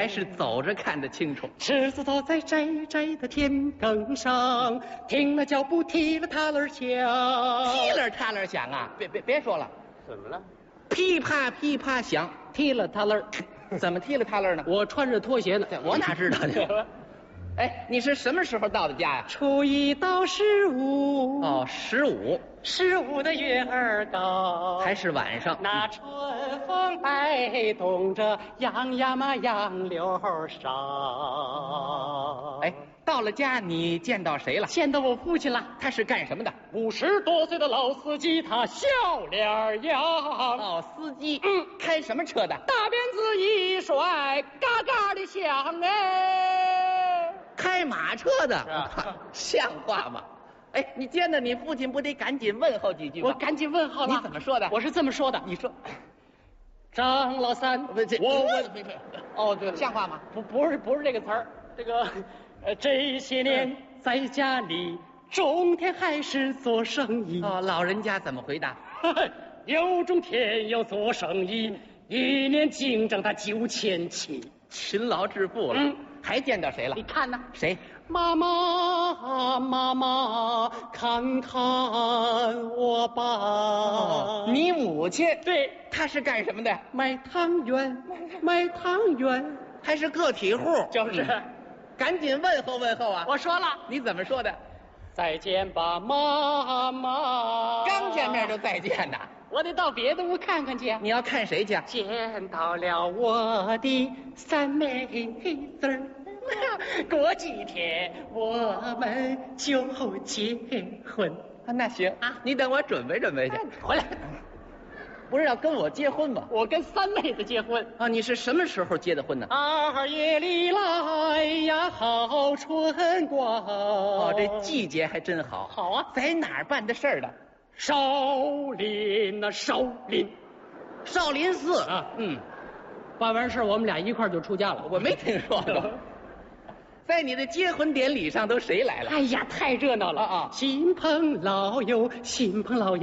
还是走着看得清楚。 狮子走在窄窄的田埂上，听了脚步踢了踏了响， 踢了踏了响啊！别说了， 怎么了？ 噼啪噼啪响， 踢了踏了， 怎么踢了踏了呢？ 我穿着拖鞋呢， 我哪知道呢？哎，你是什么时候到的家呀？ 初一到15。 哦，15 的月儿高， 还是晚上？ 那春风摆动着杨呀嘛杨柳梢。 哎，到了家你见到谁了？ 见到我父亲了。 他是干什么的 ？50多岁的老司机，他笑脸扬。 哦，司机。开什么车的？ 大辫子一甩，嘎嘎的响哎。 开马车的，像话吗？哎，你见到你父亲不得赶紧问候几句吗？ 我赶紧问候了。 你怎么说的？ 我是这么说的。 你说， 张老三， 我哦，对了， 像话吗？ 不是这个词儿，这个这些年在家里种田还是做生意？ 哦，老人家怎么回答？ 有种田有做生意，一年净挣他9700， 勤劳致富了。还见到谁了？ 你看呢？ 谁？ 妈妈，看看我吧。 哦，你母亲？ 对， 她是干什么的？ 卖汤圆， 还是个体户？ 就是。 赶紧问候问候啊！ 我说了。 你怎么说的？ 再见吧，妈妈。 刚见面就再见呐？ 我得到别的屋看看去。 你要看谁去？ 见到了我的三妹子儿，过几天我们就结婚。 那行啊，你等我准备准备去。 回来。 不是要跟我结婚吗？ 我跟三妹子结婚啊！你是什么时候结的婚呢 ？2月里来呀，好春光。 哦，这季节还真好。 好啊， 在哪儿办的事儿的？ 少林呐，少林寺啊。办完事我们俩一块儿就出家了。 我没听说过。在你的结婚典礼上都谁来了？ 哎呀，太热闹了啊！新朋老友，